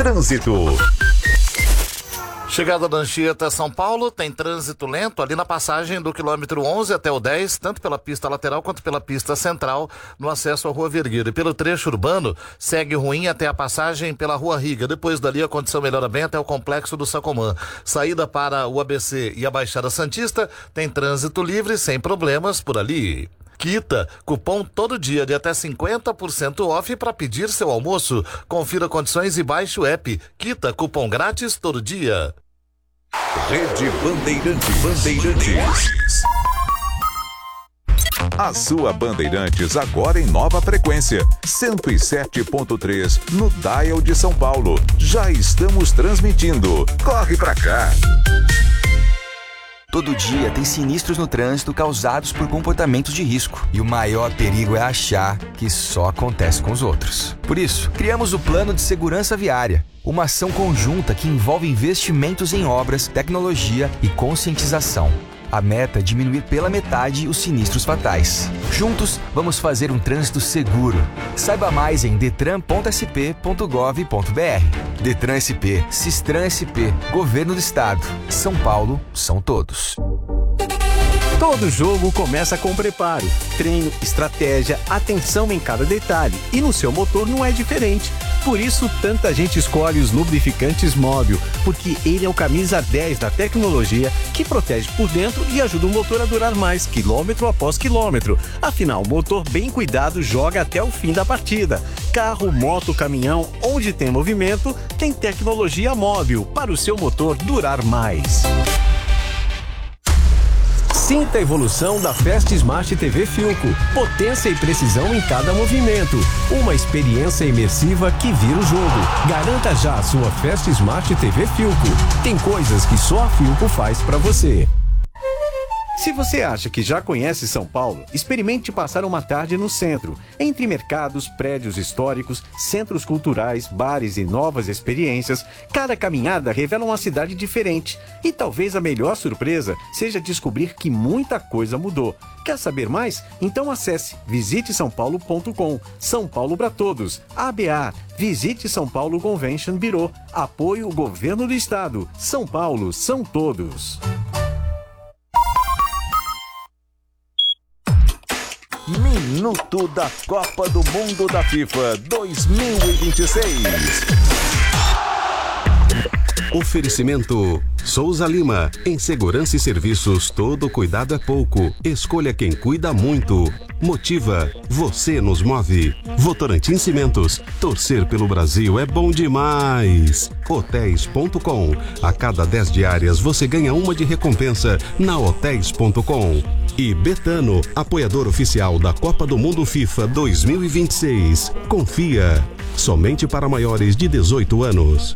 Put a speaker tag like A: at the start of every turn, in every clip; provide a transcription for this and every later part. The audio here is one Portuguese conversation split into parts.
A: Trânsito.
B: Chegada da Anchieta, São Paulo, tem trânsito lento ali na passagem do quilômetro 11 até o 10, tanto pela pista lateral quanto pela pista central, no acesso à Rua Vergueiro. E pelo trecho urbano, segue ruim até a passagem pela Rua Riga. Depois dali, a condição melhora bem até o Complexo do Sacomã. Saída para o ABC e a Baixada Santista, tem trânsito livre, sem problemas por ali. Quita, cupom todo dia de até 50% off para pedir seu almoço. Confira condições e baixe o app. Quita, cupom grátis todo dia.
A: Rede Bandeirantes. A sua Bandeirantes agora em nova frequência, 107.3 no dial de São Paulo. Já estamos transmitindo. Corre pra cá.
C: Todo dia tem sinistros no trânsito causados por comportamentos de risco. E o maior perigo é achar que só acontece com os outros. Por isso, criamos o Plano de Segurança Viária. Uma ação conjunta que envolve investimentos em obras, tecnologia e conscientização. A meta é diminuir pela metade os sinistros fatais. Juntos, vamos fazer um trânsito seguro. Saiba mais em detran.sp.gov.br. Detran SP, Sistran SP, Governo do Estado. São Paulo, são todos.
D: Todo jogo começa com preparo, treino, estratégia, atenção em cada detalhe. E no seu motor não é diferente. Por isso, tanta gente escolhe os lubrificantes Móbil, porque ele é o camisa 10 da tecnologia que protege por dentro e ajuda o motor a durar mais, quilômetro após quilômetro. Afinal, o motor bem cuidado joga até o fim da partida. Carro, moto, caminhão, onde tem movimento, tem tecnologia Móbil para o seu motor durar mais. Sinta a evolução da Fast Smart TV Philco. Potência e precisão em cada movimento. Uma experiência imersiva que vira o jogo. Garanta já a sua Fast Smart TV Philco. Tem coisas que só a Philco faz pra você. Se você acha que já conhece São Paulo, experimente passar uma tarde no centro, entre mercados, prédios históricos, centros culturais, bares e novas experiências. Cada caminhada revela uma cidade diferente. E talvez a melhor surpresa seja descobrir que muita coisa mudou. Quer saber mais? Então acesse visitesaopaulo.com. São Paulo para todos. ABA. Visite São Paulo Convention Bureau. Apoio Governo do Estado. São Paulo são todos.
A: Minuto da Copa do Mundo da FIFA 2026.
E: Oferecimento Souza Lima. Em segurança e serviços, todo cuidado é pouco. Escolha quem cuida muito. Motiva. Você nos move. Votorantim Cimentos. Torcer pelo Brasil é bom demais. Hotéis.com. A cada 10 diárias você ganha uma de recompensa na Hotéis.com. E Betano, apoiador oficial da Copa do Mundo FIFA 2026. Confia. Somente para maiores de 18 anos.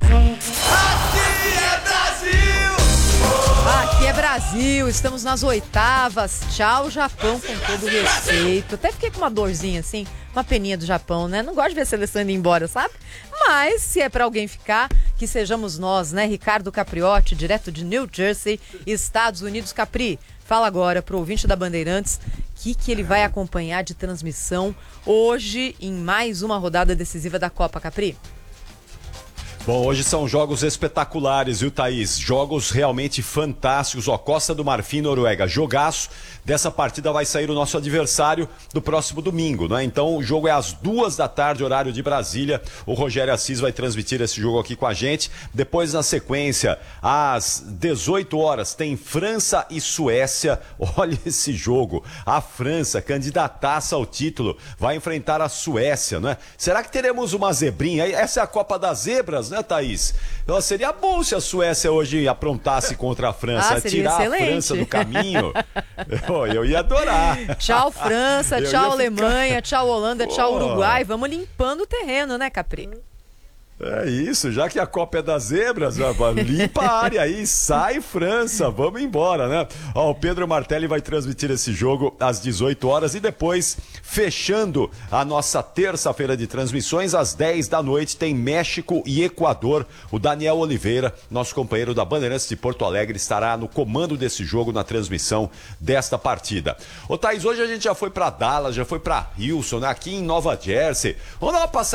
F: Aqui é Brasil, estamos nas oitavas. Tchau, Japão, com todo respeito. Até fiquei com uma dorzinha assim, uma peninha do Japão, né? Não gosto de ver a seleção indo embora, sabe? Mas se é pra alguém ficar, que sejamos nós, né? Ricardo Capriotti, direto de New Jersey, Estados Unidos. Capri, fala agora pro ouvinte da Bandeirantes que ele vai acompanhar de transmissão hoje em mais uma rodada decisiva da Copa, Capri.
G: Bom, hoje são jogos espetaculares, viu, Thaís? Jogos realmente fantásticos. Ó, Costa do Marfim, Noruega, jogaço. Dessa partida vai sair o nosso adversário do próximo domingo, né? Então o jogo é às 14h, horário de Brasília. O Rogério Assis vai transmitir esse jogo aqui com a gente. Depois, na sequência, às 18h, tem França e Suécia. Olha esse jogo. A França, candidataça ao título, vai enfrentar a Suécia, né? Será que teremos uma zebrinha? Essa é a Copa das Zebras, né, Thaís? Então, seria bom se a Suécia hoje aprontasse contra a França, tirar excelente. A França do caminho. Eu ia adorar.
F: Tchau, França, tchau, Alemanha, tchau, Holanda, tchau, Uruguai. Vamos limpando o terreno, né, Capri?
G: É isso, já que a Copa é das Zebras, limpa a área aí, sai França, vamos embora, né? Ó, o Pedro Martelli vai transmitir esse jogo às 18h e depois, fechando a nossa terça-feira de transmissões, às 10 da noite, tem México e Equador. O Daniel Oliveira, nosso companheiro da Bandeirantes de Porto Alegre, estará no comando desse jogo, na transmissão desta partida. Ô, Thaís, hoje a gente já foi pra Dallas, já foi pra Houston, né? Aqui em Nova Jersey. Vamos dar uma passada